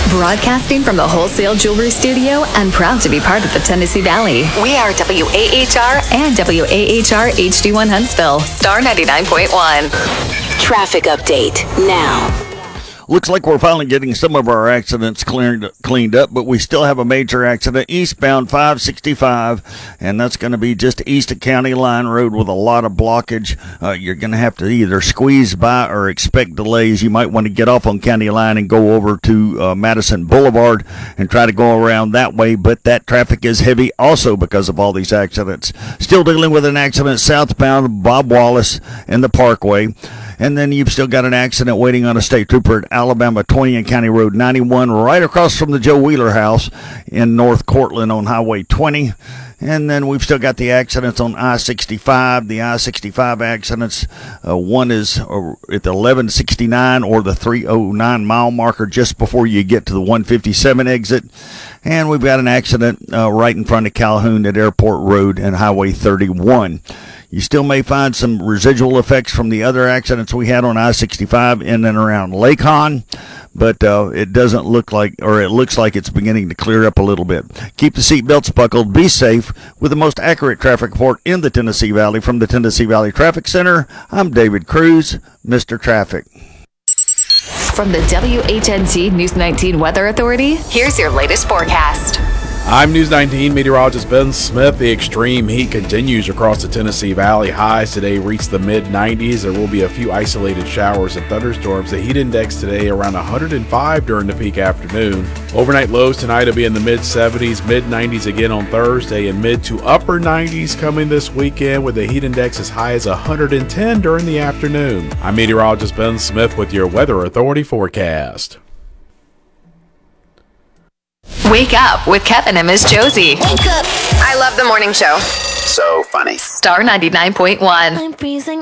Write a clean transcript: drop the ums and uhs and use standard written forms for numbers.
Broadcasting from the Wholesale Jewelry Studio and proud to be part of the Tennessee Valley. We are WAHR and WAHR HD1 Huntsville, Star 99.1. Traffic update now. Looks like we're finally getting some of our accidents cleaned up, but we still have a major accident eastbound 565, and that's going to be just east of County Line Road with a lot of blockage. You're going to have to either squeeze by or expect delays. You might want to get off on County Line and go over to Madison Boulevard and try to go around that way, but that traffic is heavy also because of all these accidents. Still dealing with an accident southbound Bob Wallace and the Parkway. And then you've still got an accident waiting on a state trooper at Alabama 20 and County Road 91, right across from the Joe Wheeler house in North Cortland on Highway 20. And then we've still got the accidents on I-65. The I-65 accidents, one is at the 1169 or the 309 mile marker just before you get to the 157 exit. And we've got an accident right in front of Calhoun at Airport Road and Highway 31. You still may find some residual effects from the other accidents we had on I-65 in and around Lakehon, but it doesn't look like, or it looks like it's beginning to clear up a little bit. Keep the seatbelts buckled. Be safe. With the most accurate traffic report in the Tennessee Valley from the Tennessee Valley Traffic Center, I'm David Cruz, Mr. Traffic. From the WHNT News 19 Weather Authority, here's your latest forecast. I'm News 19 meteorologist Ben Smith. The extreme heat continues across the Tennessee Valley. Highs today reach the mid-90s. There will be a few isolated showers and thunderstorms. The heat index today around 105 during the peak afternoon. Overnight lows tonight will be in the mid-70s, mid-90s again on Thursday, and mid to upper 90s coming this weekend with the heat index as high as 110 during the afternoon. I'm meteorologist Ben Smith with your Weather Authority forecast. Wake up with Kevin and Miss Josie. Wake up. I love the morning show. So funny. Star 99.1. I'm freezing.